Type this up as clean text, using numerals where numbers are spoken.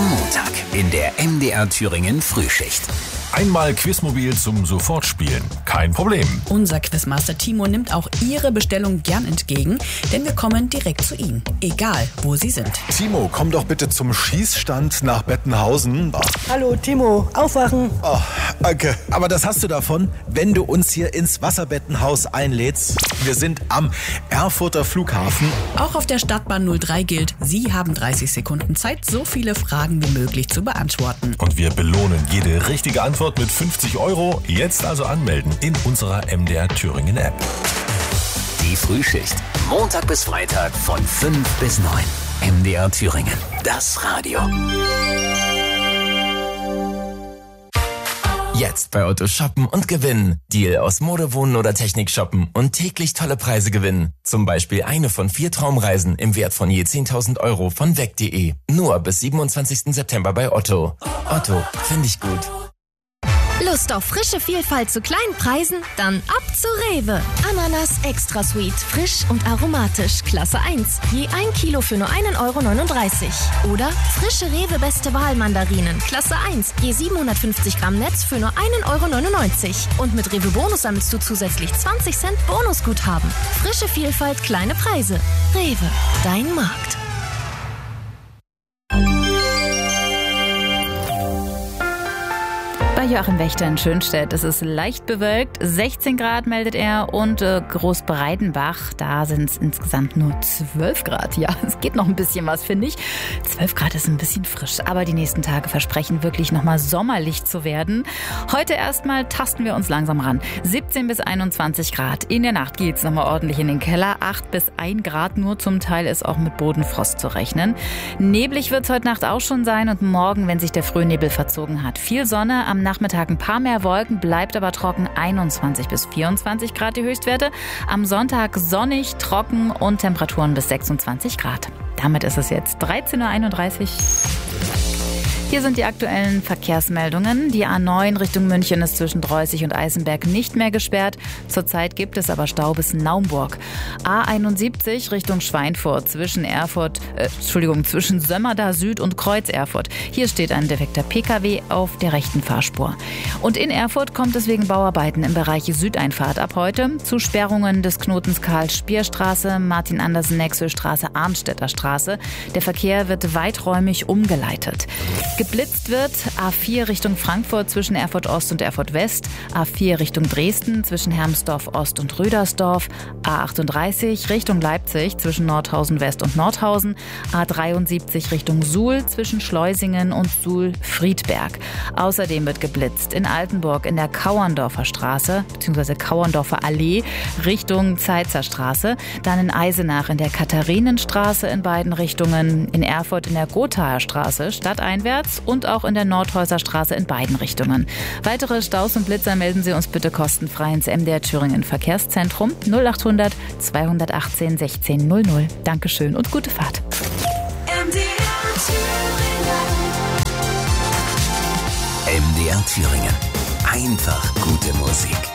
Am Montag in der MDR Thüringen Frühschicht. Einmal Quizmobil zum Sofortspielen. Kein Problem. Unser Quizmaster Timo nimmt auch Ihre Bestellung gern entgegen, denn wir kommen direkt zu Ihnen, egal wo Sie sind. Timo, komm doch bitte zum Schießstand nach Bettenhausen. Hallo Timo, aufwachen. Oh, danke. Aber das hast du davon, wenn du uns hier ins Wasserbettenhaus einlädst. Wir sind am Erfurter Flughafen. Auch auf der Stadtbahn 03 gilt, Sie haben 30 Sekunden Zeit, so viele Fragen wie möglich zu beantworten. Und wir belohnen jede richtige Antwort mit 50 €. Jetzt also anmelden in unserer MDR Thüringen App. Die Frühschicht. Montag bis Freitag von 5 bis 9. MDR Thüringen. Das Radio. Jetzt bei Otto shoppen und gewinnen. Deal aus Mode, Wohnen oder Technik shoppen und täglich tolle Preise gewinnen. Zum Beispiel eine von 4 Traumreisen im Wert von je 10.000 € von weg.de. Nur bis 27. September bei Otto. Otto, finde ich gut. Lust auf frische Vielfalt zu kleinen Preisen? Dann ab zu Rewe. Ananas Extra Sweet, frisch und aromatisch, Klasse 1. Je 1 Kilo für nur 1,39 €. Oder frische Rewe Beste Wahl Mandarinen, Klasse 1. Je 750 Gramm Netz für nur 1,99 €. Und mit Rewe Bonus sammelst du zusätzlich 20 Cent Bonusguthaben. Frische Vielfalt, kleine Preise. Rewe, dein Markt. Bei Joachim Wächter in Schönstedt. Es ist leicht bewölkt, 16 Grad meldet er, und Großbreidenbach, da sind es insgesamt nur 12 Grad. Ja, es geht noch ein bisschen was, finde ich. 12 Grad ist ein bisschen frisch, aber die nächsten Tage versprechen wirklich nochmal sommerlich zu werden. Heute erstmal tasten wir uns langsam ran. 17 bis 21 Grad. In der Nacht geht's nochmal ordentlich in den Keller. 8 bis 1 Grad nur, zum Teil ist auch mit Bodenfrost zu rechnen. Neblig wird's heute Nacht auch schon sein und morgen, wenn sich der Frühnebel verzogen hat. Viel Sonne, am Nachmittag ein paar mehr Wolken, bleibt aber trocken, 21 bis 24 Grad die Höchstwerte. Am Sonntag sonnig, trocken und Temperaturen bis 26 Grad. Damit ist es jetzt 13:31 Uhr. Hier sind die aktuellen Verkehrsmeldungen. Die A9 Richtung München ist zwischen Dreußig und Eisenberg nicht mehr gesperrt. Zurzeit gibt es aber Stau bis Naumburg. A71 Richtung Schweinfurt zwischen Sömmerda Süd und Kreuz Erfurt. Hier steht ein defekter Pkw auf der rechten Fahrspur. Und in Erfurt kommt es wegen Bauarbeiten im Bereich Südeinfahrt ab heute zu Sperrungen des Knotens Karl-Spier-Straße, Martin-Andersen-Nexö-Straße, Arnstädter Straße. Der Verkehr wird weiträumig umgeleitet. Geblitzt wird A4 Richtung Frankfurt zwischen Erfurt Ost und Erfurt West, A4 Richtung Dresden zwischen Hermsdorf Ost und Rüdersdorf, A38 Richtung Leipzig zwischen Nordhausen West und Nordhausen, A73 Richtung Suhl zwischen Schleusingen und Suhl-Friedberg. Außerdem wird geblitzt in Altenburg in der Kauerndorfer Straße bzw. Kauerndorfer Allee Richtung Zeitzer Straße, dann in Eisenach in der Katharinenstraße in beiden Richtungen, in Erfurt in der Gothaer Straße stadteinwärts und auch in der Nordhäuser Straße in beiden Richtungen. Weitere Staus und Blitzer melden Sie uns bitte kostenfrei ins MDR Thüringen Verkehrszentrum 0800 218 16 00. Dankeschön und gute Fahrt. MDR Thüringen. Einfach gute Musik.